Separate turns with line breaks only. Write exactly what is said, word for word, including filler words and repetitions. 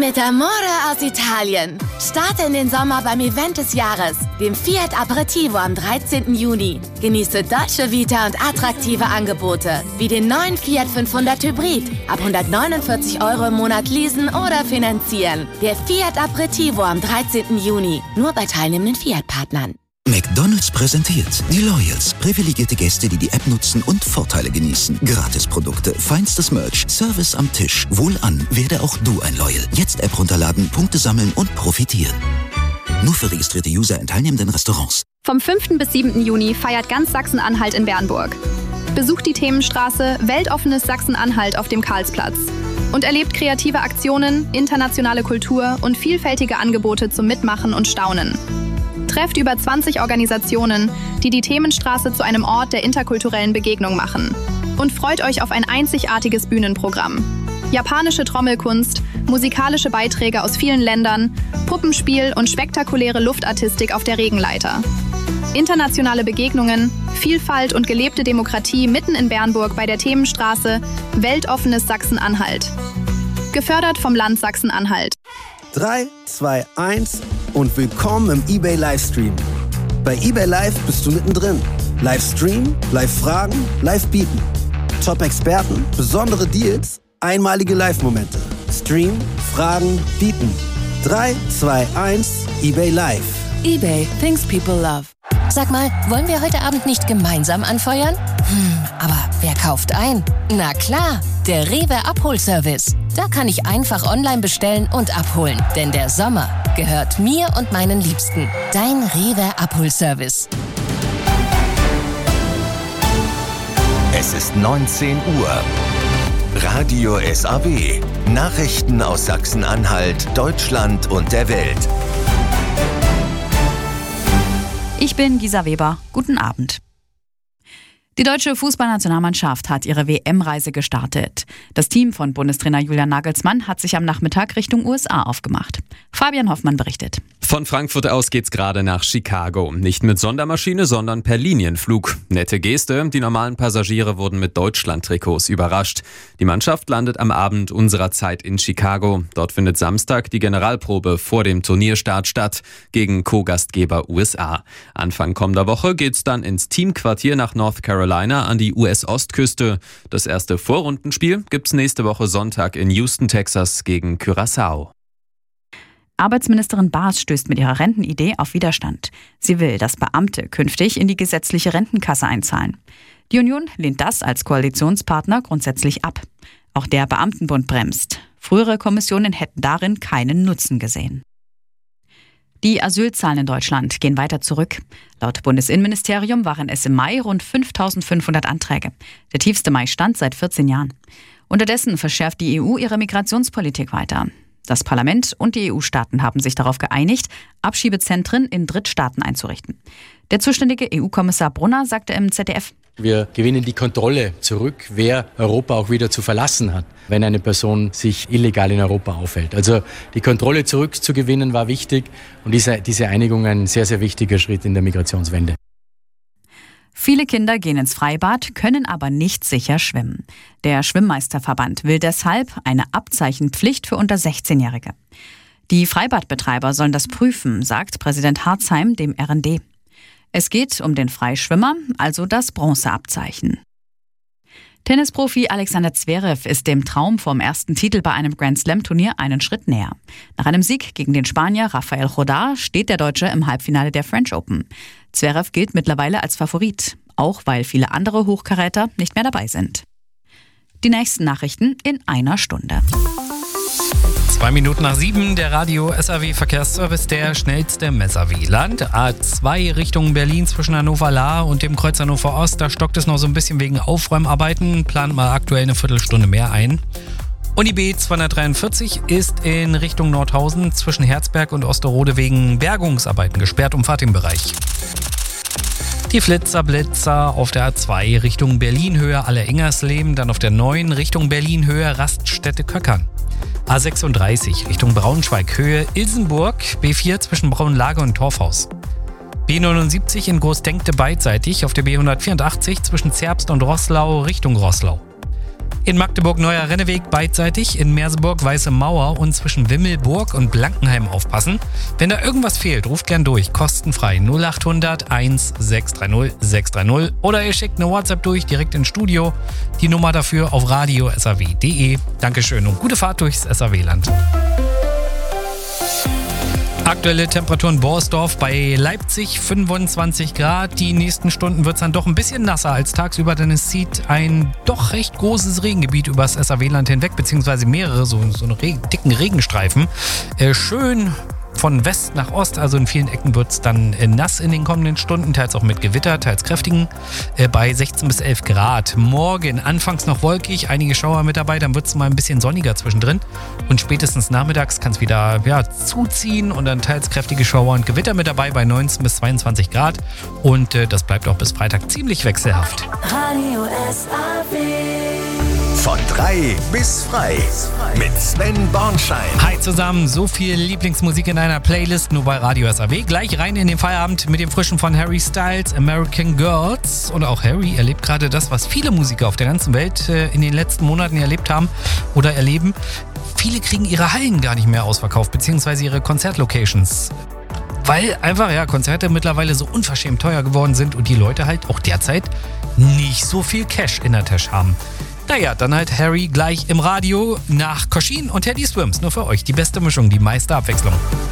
Mit Amore aus Italien. Starte in den Sommer beim Event des Jahres, dem Fiat Aperitivo am dreizehnten Juni. Genieße Dolce Vita und attraktive Angebote, wie den neuen Fiat fünfhundert Hybrid. Ab hundertneunundvierzig Euro im Monat leasen oder finanzieren. Der Fiat Aperitivo am dreizehnten Juni. Nur bei teilnehmenden Fiat-Partnern.
McDonald's präsentiert die Loyals, privilegierte Gäste, die die App nutzen und Vorteile genießen. Gratisprodukte, feinstes Merch, Service am Tisch. Wohlan, werde auch du ein Loyal. Jetzt App runterladen, Punkte sammeln und profitieren. Nur für registrierte User in teilnehmenden Restaurants.
Vom fünften bis siebten Juni feiert ganz Sachsen-Anhalt in Bernburg. Besucht die Themenstraße Weltoffenes Sachsen-Anhalt auf dem Karlsplatz und erlebt kreative Aktionen, internationale Kultur und vielfältige Angebote zum Mitmachen und Staunen. Trefft über zwanzig Organisationen, die die Themenstraße zu einem Ort der interkulturellen Begegnung machen. Und freut euch auf ein einzigartiges Bühnenprogramm. Japanische Trommelkunst, musikalische Beiträge aus vielen Ländern, Puppenspiel und spektakuläre Luftartistik auf der Regenleiter. Internationale Begegnungen, Vielfalt und gelebte Demokratie mitten in Bernburg bei der Themenstraße Weltoffenes Sachsen-Anhalt. Gefördert vom Land Sachsen-Anhalt.
drei, zwei, eins und willkommen im eBay Livestream. Bei eBay Live bist du mittendrin. Livestream, Live-Fragen, Live-Bieten. Top-Experten, besondere Deals, einmalige Live-Momente. Stream, Fragen, Bieten. drei, zwei, eins, eBay Live.
eBay, things people love. Sag mal, wollen wir heute Abend nicht gemeinsam anfeuern? Hm, aber wer kauft ein? Na klar, der Rewe Abholservice. Da kann ich einfach online bestellen und abholen. Denn der Sommer gehört mir und meinen Liebsten. Dein Rewe Abholservice.
Es ist neunzehn Uhr. Radio S A W. Nachrichten aus Sachsen-Anhalt, Deutschland und der Welt.
Ich bin Gisa Weber. Guten Abend. Die deutsche Fußballnationalmannschaft hat ihre W M-Reise gestartet. Das Team von Bundestrainer Julian Nagelsmann hat sich am Nachmittag Richtung U S A aufgemacht. Fabian Hoffmann berichtet.
Von Frankfurt aus geht's gerade nach Chicago. Nicht mit Sondermaschine, sondern per Linienflug. Nette Geste, die normalen Passagiere wurden mit Deutschland-Trikots überrascht. Die Mannschaft landet am Abend unserer Zeit in Chicago. Dort findet Samstag die Generalprobe vor dem Turnierstart statt gegen Co-Gastgeber U S A. Anfang kommender Woche geht's dann ins Teamquartier nach North Carolina an die U S-Ostküste. Das erste Vorrundenspiel gibt's nächste Woche Sonntag in Houston, Texas gegen Curaçao.
Arbeitsministerin Baas stößt mit ihrer Rentenidee auf Widerstand. Sie will, dass Beamte künftig in die gesetzliche Rentenkasse einzahlen. Die Union lehnt das als Koalitionspartner grundsätzlich ab. Auch der Beamtenbund bremst. Frühere Kommissionen hätten darin keinen Nutzen gesehen. Die Asylzahlen in Deutschland gehen weiter zurück. Laut Bundesinnenministerium waren es im Mai rund fünftausendfünfhundert Anträge. Der tiefste Mai-Stand seit vierzehn Jahren. Unterdessen verschärft die E U ihre Migrationspolitik weiter. Das Parlament und die E U-Staaten haben sich darauf geeinigt, Abschiebezentren in Drittstaaten einzurichten. Der zuständige E U-Kommissar Brunner sagte im Z D F:
Wir gewinnen die Kontrolle zurück, wer Europa auch wieder zu verlassen hat, wenn eine Person sich illegal in Europa aufhält. Also die Kontrolle zurückzugewinnen war wichtig und diese, diese Einigung ein sehr, sehr wichtiger Schritt in der Migrationswende.
Viele Kinder gehen ins Freibad, können aber nicht sicher schwimmen. Der Schwimmmeisterverband will deshalb eine Abzeichenpflicht für unter sechzehnjährige. Die Freibadbetreiber sollen das prüfen, sagt Präsident Harzheim dem R N D. Es geht um den Freischwimmer, also das Bronzeabzeichen. Tennisprofi Alexander Zverev ist dem Traum vom ersten Titel bei einem Grand-Slam-Turnier einen Schritt näher. Nach einem Sieg gegen den Spanier Rafael Jodar steht der Deutsche im Halbfinale der French Open. Zverev gilt mittlerweile als Favorit, auch weil viele andere Hochkaräter nicht mehr dabei sind. Die nächsten Nachrichten in einer Stunde.
Zwei Minuten nach sieben, der Radio S A W Verkehrsservice, der schnellste im S A W-Land. A zwei Richtung Berlin zwischen Hannover-Lahr und dem Kreuz Hannover Ost. Da stockt es noch so ein bisschen wegen Aufräumarbeiten. Plant mal aktuell eine Viertelstunde mehr ein. Und die B zweihundertdreiundvierzig ist in Richtung Nordhausen zwischen Herzberg und Osterode wegen Bergungsarbeiten gesperrt. Umfahrt im Bereich. Die Flitzer-Blitzer auf der A zwei Richtung Berlin-Höhe Alle-Engersleben. Dann auf der neun Richtung Berlin-Höhe Raststätte-Köckern. A sechsunddreißig Richtung Braunschweig-Höhe Ilsenburg, B vier zwischen Braunlage und Torfhaus. B neunundsiebzig in Großdenkte beidseitig auf der B hundertvierundachtzig zwischen Zerbst und Roßlau Richtung Roßlau. In Magdeburg Neuer Renneweg beidseitig, in Merseburg Weiße Mauer und zwischen Wimmelburg und Blankenheim aufpassen. Wenn da irgendwas fehlt, ruft gern durch, kostenfrei null acht hundert eins sechs drei null sechs drei null oder ihr schickt eine WhatsApp durch, direkt ins Studio. Die Nummer dafür auf radio s a w punkt d e. Dankeschön und gute Fahrt durchs S A W-Land. Aktuelle Temperaturen Borsdorf bei Leipzig fünfundzwanzig Grad. Die nächsten Stunden wird es dann doch ein bisschen nasser als tagsüber, denn es zieht ein doch recht großes Regengebiet übers S A W-Land hinweg, beziehungsweise mehrere, so, so einen Regen, dicken Regenstreifen. Äh, schön von West nach Ost, also in vielen Ecken wird es dann äh, nass in den kommenden Stunden, teils auch mit Gewitter, teils kräftigen, äh, bei sechzehn bis elf Grad. Morgen anfangs noch wolkig, einige Schauer mit dabei, dann wird es mal ein bisschen sonniger zwischendrin und spätestens nachmittags kann es wieder ja, zuziehen und dann teils kräftige Schauer und Gewitter mit dabei bei neunzehn bis zweiundzwanzig Grad und äh, das bleibt auch bis Freitag ziemlich wechselhaft.
Radio S A W.
Von drei bis frei mit Sven Bornschein.
Hi zusammen, so viel Lieblingsmusik in einer Playlist nur bei Radio S A W. Gleich rein in den Feierabend mit dem frischen von Harry Styles, American Girls. Und auch Harry erlebt gerade das, was viele Musiker auf der ganzen Welt in den letzten Monaten erlebt haben oder erleben. Viele kriegen ihre Hallen gar nicht mehr ausverkauft, beziehungsweise ihre Konzertlocations. Weil einfach ja Konzerte mittlerweile so unverschämt teuer geworden sind und die Leute halt auch derzeit nicht so viel Cash in der Tasche haben. Naja, dann halt Harry gleich im Radio nach Koschin und Teddy Swims. Nur für euch die beste Mischung, die meiste Abwechslung.